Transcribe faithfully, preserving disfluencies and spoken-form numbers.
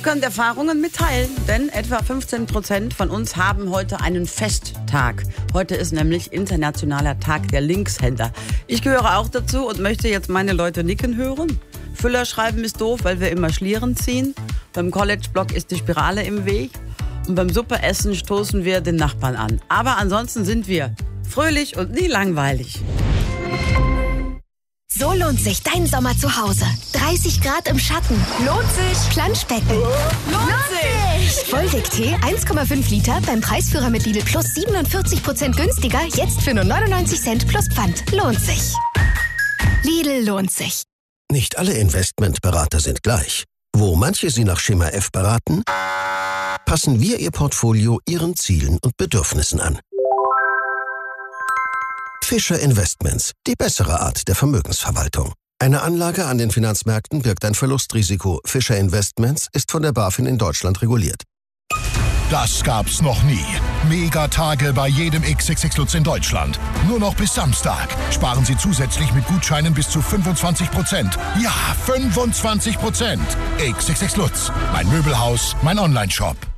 Könnt Erfahrungen mitteilen, denn etwa fünfzehn Prozent von uns haben heute einen Festtag. Heute ist nämlich Internationaler Tag der Linkshänder. Ich gehöre auch dazu und möchte jetzt meine Leute nicken hören. Füller schreiben ist doof, weil wir immer Schlieren ziehen. Beim College-Block ist die Spirale im Weg. Und beim Suppeessen stoßen wir den Nachbarn an. Aber ansonsten sind wir fröhlich und nie langweilig. So lohnt sich dein Sommer zu Hause. dreißig Grad im Schatten. Lohnt sich. Planschbecken. Lohnt sich. Volvic-Tee eins Komma fünf Liter beim Preisführer mit Lidl Plus siebenundvierzig Prozent günstiger. Jetzt für nur neunundneunzig Cent plus Pfand. Lohnt sich. Lidl lohnt sich. Nicht alle Investmentberater sind gleich. Wo manche Sie nach Schema F beraten, passen wir Ihr Portfolio Ihren Zielen und Bedürfnissen an. Fischer Investments, die bessere Art der Vermögensverwaltung. Eine Anlage an den Finanzmärkten birgt ein Verlustrisiko. Fischer Investments ist von der BaFin in Deutschland reguliert. Das gab's noch nie. Megatage bei jedem X X X Lutz in Deutschland. Nur noch bis Samstag. Sparen Sie zusätzlich mit Gutscheinen bis zu fünfundzwanzig Prozent. Ja, fünfundzwanzig Prozent. X X X Lutz. Mein Möbelhaus, mein Onlineshop.